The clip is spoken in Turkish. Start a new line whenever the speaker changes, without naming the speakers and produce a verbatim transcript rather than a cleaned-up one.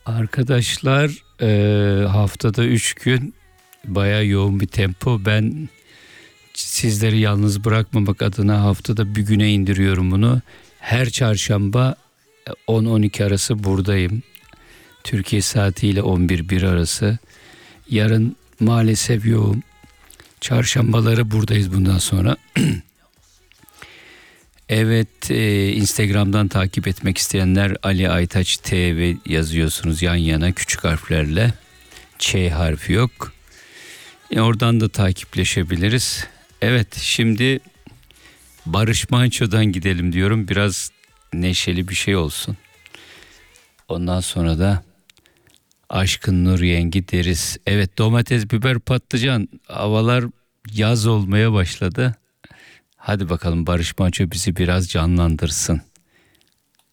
Arkadaşlar e, haftada üç gün bayağı yoğun bir tempo. Ben sizleri yalnız bırakmamak adına haftada bir güne indiriyorum bunu. Her çarşamba on on iki arası buradayım. Türkiye saatiyle on bir bir arası. Yarın maalesef yoğun. Çarşambaları buradayız bundan sonra. Evet, e, Instagram'dan takip etmek isteyenler Ali Aytaç T V yazıyorsunuz yan yana küçük harflerle. Ç harfi yok. E, oradan da takipleşebiliriz. Evet, şimdi Barış Manço'dan gidelim diyorum. Biraz neşeli bir şey olsun. Ondan sonra da Aşkın Nur Yengi deriz. Evet, domates, biber, patlıcan, havalar yaz olmaya başladı. Hadi bakalım Barış Manço bizi biraz canlandırsın.